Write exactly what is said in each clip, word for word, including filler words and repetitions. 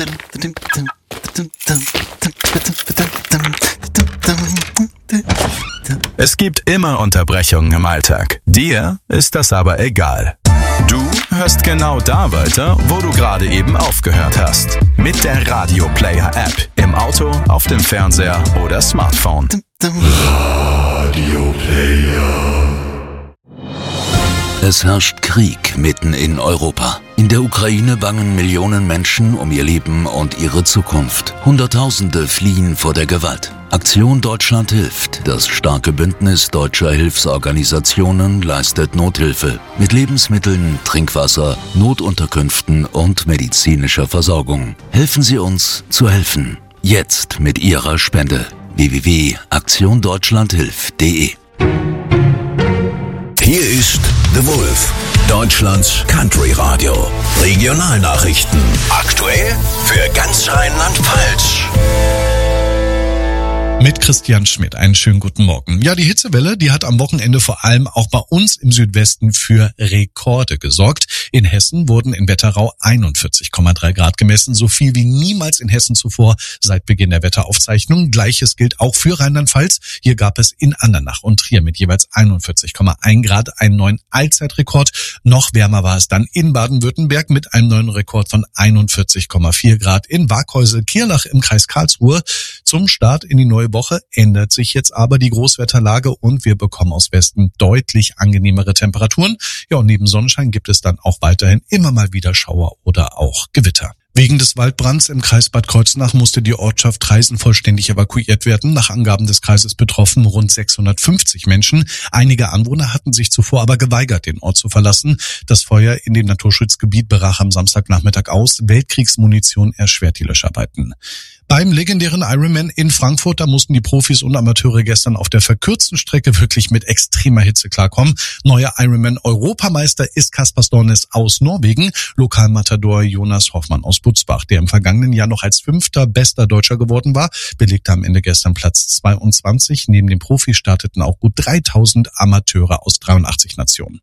Es gibt immer Unterbrechungen im Alltag. Dir ist das aber egal. Du hörst genau da weiter, wo du gerade eben aufgehört hast. Mit der Radio Player App. Im Auto, auf dem Fernseher oder Smartphone. Radio Player. Es herrscht Krieg mitten in Europa. In der Ukraine bangen Millionen Menschen um ihr Leben und ihre Zukunft. Hunderttausende fliehen vor der Gewalt. Aktion Deutschland hilft. Das starke Bündnis deutscher Hilfsorganisationen leistet Nothilfe mit Lebensmitteln, Trinkwasser, Notunterkünften und medizinischer Versorgung. Helfen Sie uns zu helfen. Jetzt mit Ihrer Spende. w w w punkt aktion deutschland hilft punkt de. Hier ist The Wolf, Deutschlands Country Radio. Regionalnachrichten. Aktuell für ganz Rheinland-Pfalz. Mit Christian Schmidt. Einen schönen guten Morgen. Ja, die Hitzewelle, die hat am Wochenende vor allem auch bei uns im Südwesten für Rekorde gesorgt. In Hessen wurden in Wetterau einundvierzig Komma drei Grad gemessen, so viel wie niemals in Hessen zuvor seit Beginn der Wetteraufzeichnung. Gleiches gilt auch für Rheinland-Pfalz. Hier gab es in Andernach und Trier mit jeweils einundvierzig Komma eins Grad einen neuen Allzeitrekord. Noch wärmer war es dann in Baden-Württemberg mit einem neuen Rekord von einundvierzig Komma vier Grad. In Waghäusel-Kirlach im Kreis Karlsruhe. Zum Start in die neue Woche ändert sich jetzt aber die Großwetterlage und wir bekommen aus Westen deutlich angenehmere Temperaturen. Ja, und neben Sonnenschein gibt es dann auch weiterhin immer mal wieder Schauer oder auch Gewitter. Wegen des Waldbrands im Kreis Bad Kreuznach musste die Ortschaft Traisen vollständig evakuiert werden. Nach Angaben des Kreises betroffen rund sechshundertfünfzig Menschen. Einige Anwohner hatten sich zuvor aber geweigert, den Ort zu verlassen. Das Feuer in dem Naturschutzgebiet brach am Samstagnachmittag aus. Weltkriegsmunition erschwert die Löscharbeiten. Beim legendären Ironman in Frankfurt, da mussten die Profis und Amateure gestern auf der verkürzten Strecke wirklich mit extremer Hitze klarkommen. Neuer Ironman-Europameister ist Kaspar Stornes aus Norwegen, Lokalmatador Jonas Hoffmann aus Butzbach, der im vergangenen Jahr noch als fünfter bester Deutscher geworden war, belegte am Ende gestern Platz zweiundzwanzig. Neben den Profis starteten auch gut dreitausend Amateure aus dreiundachtzig Nationen.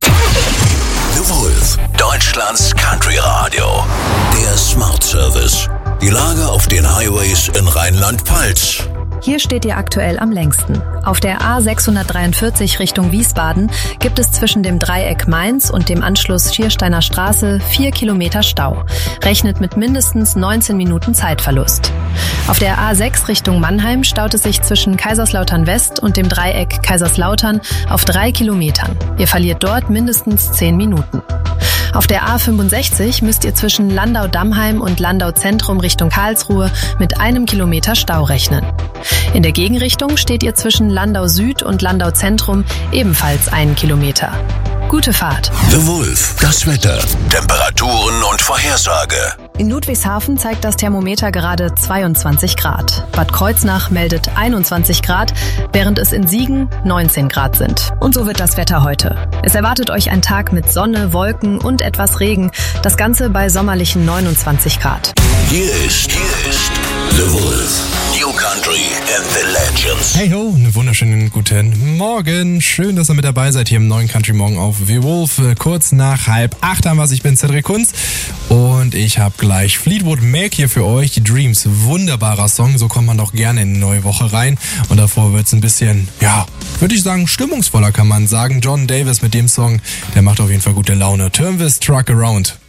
The Wolf, Deutschlands Country Radio. Der Smart Service. Die Lage auf den Highways in Rheinland-Pfalz. Hier steht ihr aktuell am längsten. Auf der A sechshundertdreiundvierzig Richtung Wiesbaden gibt es zwischen dem Dreieck Mainz und dem Anschluss Schiersteiner Straße vier Kilometer Stau. Rechnet mit mindestens neunzehn Minuten Zeitverlust. Auf der A sechs Richtung Mannheim staut es sich zwischen Kaiserslautern West und dem Dreieck Kaiserslautern auf drei Kilometern. Ihr verliert dort mindestens zehn Minuten. Auf der A fünfundsechzig müsst ihr zwischen Landau-Dammheim und Landau-Zentrum Richtung Karlsruhe mit einem Kilometer Stau rechnen. In der Gegenrichtung steht ihr zwischen Landau Süd und Landau Zentrum ebenfalls einen Kilometer. Gute Fahrt. The Wolf, das Wetter, Temperaturen und Vorhersage. In Ludwigshafen zeigt das Thermometer gerade zweiundzwanzig Grad. Bad Kreuznach meldet einundzwanzig Grad, während es in Siegen neunzehn Grad sind. Und so wird das Wetter heute. Es erwartet euch ein Tag mit Sonne, Wolken und etwas Regen. Das Ganze bei sommerlichen neunundzwanzig Grad. Hier ist, hier ist The Wolf. New Country and the Legends. Hey ho, einen wunderschönen guten Morgen. Schön, dass ihr mit dabei seid hier im neuen Country Morgen auf The Wolf. Kurz nach halb acht haben wir. Ich bin Cedric Kunz und ich habe gleich Fleetwood Mac hier für euch. Die Dreams, wunderbarer Song. So kommt man doch gerne in eine neue Woche rein. Und davor wird es ein bisschen, ja, würde ich sagen, stimmungsvoller kann man sagen. John Davis mit dem Song, der macht auf jeden Fall gute Laune. Turn this truck around.